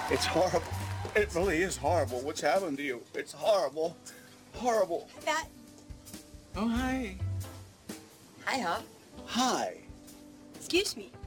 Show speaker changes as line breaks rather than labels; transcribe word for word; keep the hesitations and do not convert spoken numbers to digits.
It's horrible. It really is horrible what's happened to you. It's horrible. Horrible.
That...
Oh, hi.
Hi, Hop.
Hi.
Excuse me.